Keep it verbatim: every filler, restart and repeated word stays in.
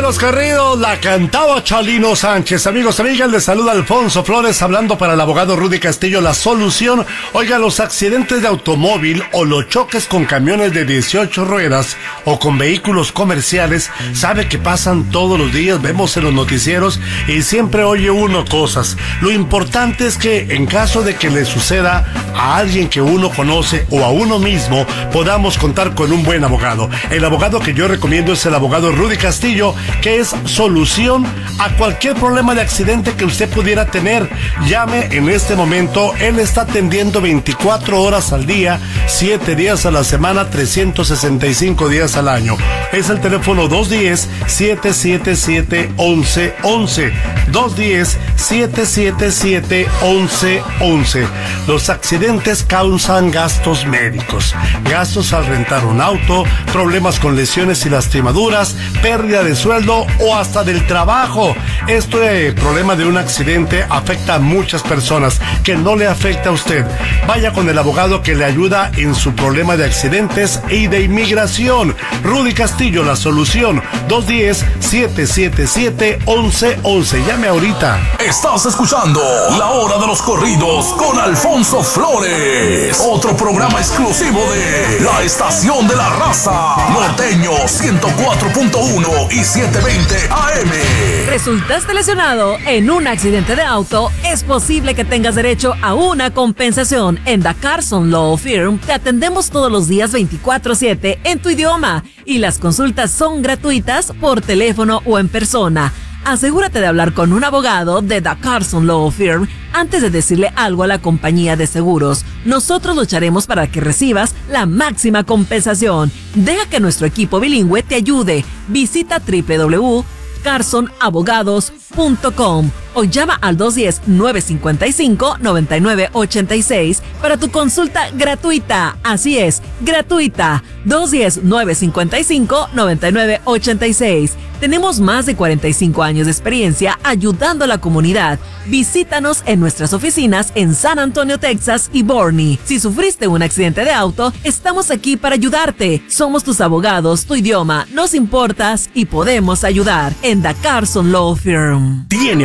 los corridos la cantaba Chalino Sánchez. Amigos, amigas, les saluda Alfonso Flores hablando para el abogado Rudy Castillo. La solución, oiga, los accidentes de automóvil o los choques con camiones de dieciocho ruedas o con vehículos comerciales, sabe que pasan todos los días, vemos en los noticieros y siempre oye uno cosas. Lo importante es que en caso de que le suceda a alguien que uno conoce o a uno mismo, podamos contar con un buen abogado. El abogado que yo recomiendo es el abogado Rudy Castillo, que es solución a cualquier problema de accidente que usted pudiera tener. Llame en este momento, él está atendiendo veinticuatro horas al día, siete días a la semana, trescientos sesenta y cinco días al año. Es el teléfono dos uno cero, siete siete siete, once once, dos uno cero, siete siete siete, once once. Los accidentes causan gastos médicos, gastos al rentar un auto, problemas con lesiones y lastimaduras, pérdida de sueldo o hasta del trabajo. Este problema de un accidente afecta a muchas personas, que no le afecta a usted. Vaya con el abogado que le ayuda en su problema de accidentes y de inmigración. Rudy Castillo, la solución, dos uno cero, siete siete siete, once once. Llame ahorita. Estás escuchando La Hora de los Corridos con Alfonso Flores, otro programa exclusivo de La Estación de la Raza, Norteño ciento cuatro punto uno y setecientos veinte A M. ¿Resultaste lesionado en un accidente de auto? Es posible que tengas derecho a una compensación. En The Carson Law Firm te atendemos todos los días veinticuatro siete en tu idioma y las consultas son gratuitas por teléfono o en persona. Asegúrate de hablar con un abogado de The Carson Law Firm antes de decirle algo a la compañía de seguros. Nosotros lucharemos para que recibas la máxima compensación. Deja que nuestro equipo bilingüe te ayude. Visita doble u doble u doble u punto carson abogados punto com o llama al dos uno cero, nueve cinco cinco, nueve nueve ocho seis para tu consulta gratuita. Así es, gratuita. dos uno cero, nueve cinco cinco, nueve nueve ocho seis. Tenemos más de cuarenta y cinco años de experiencia ayudando a la comunidad. Visítanos en nuestras oficinas en San Antonio, Texas y Boerne. Si sufriste un accidente de auto, estamos aquí para ayudarte. Somos tus abogados, tu idioma, nos importas y podemos ayudar en The Carson Law Firm. Tiene